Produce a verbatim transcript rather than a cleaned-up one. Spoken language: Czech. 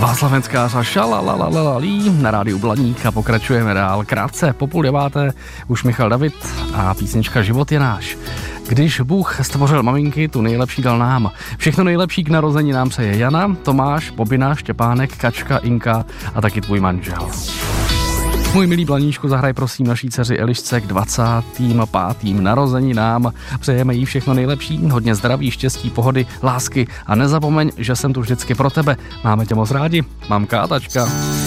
Václav Menckář a šalalalalí na rádiu Blaník a pokračujeme dál. Krátce po půl deváté už Michal David a písnička Život je náš. Když Bůh stvořil maminky, tu nejlepší dal nám. Všechno nejlepší k narozeninám přeje Jana, Tomáš, Bobina, Štěpánek, Kačka, Inka a taky tvůj manžel. Můj milý Blaníčku, zahraj prosím naší dceři Elišce k dvacátým pátým narozeninám. Přejeme jí všechno nejlepší, hodně zdraví, štěstí, pohody, lásky a nezapomeň, že jsem tu vždycky pro tebe. Máme tě moc rádi, mamka a tačka.